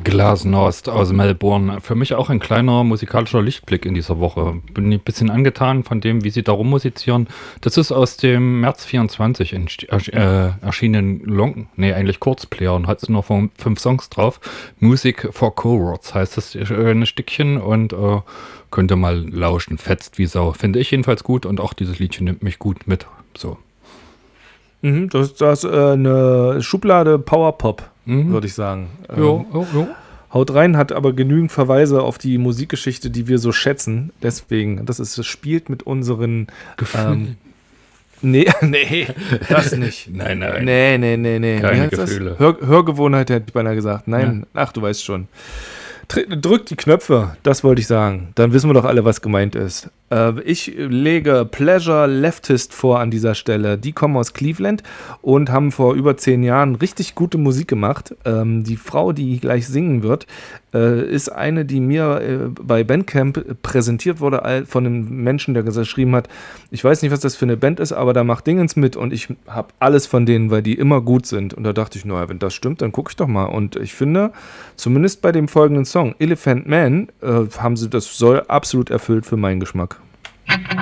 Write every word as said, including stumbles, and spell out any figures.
Glasnost aus Melbourne. Für mich auch ein kleiner musikalischer Lichtblick in dieser Woche. Bin ein bisschen angetan von dem, wie sie da rummusizieren. Das ist aus dem März vierundzwanzig in, äh, erschienen Long, nee, eigentlich Kurzplayer und hat nur fünf Songs drauf. Music for Cowards heißt das äh, ein Stückchen und äh, könnte mal lauschen, fetzt wie Sau. Finde ich jedenfalls gut und auch dieses Liedchen nimmt mich gut mit. So. Mhm, das ist das, äh, eine Schublade Powerpop, Mhm. würde ich sagen. Jo, Ähm, jo, jo. Haut rein, hat aber genügend Verweise auf die Musikgeschichte, die wir so schätzen. Deswegen, das ist, es spielt mit unseren ähm, nee, nee, das nicht. Nein, nein. Nee, nee, nee, nee. Keine Wie heißt Gefühle. das? Hör, Hörgewohnheit hätte ich beinahe gesagt. Nein, ach, du weißt schon. Tr- Drückt die Knöpfe, das wollte ich sagen. Dann wissen wir doch alle, was gemeint ist. Äh, ich lege Pleasure Leftist vor an dieser Stelle. Die kommen aus Cleveland und haben vor über zehn Jahren richtig gute Musik gemacht. Ähm, die Frau, die gleich singen wird, äh, ist eine, die mir äh, bei Bandcamp präsentiert wurde all- von einem Menschen, der geschrieben hat, ich weiß nicht, was das für eine Band ist, aber da macht Dingens mit und ich habe alles von denen, weil die immer gut sind. Und da dachte ich, naja, wenn das stimmt, dann gucke ich doch mal. Und ich finde, zumindest bei dem folgenden Song, Elephant Man, äh, haben sie das soll absolut erfüllt für meinen Geschmack.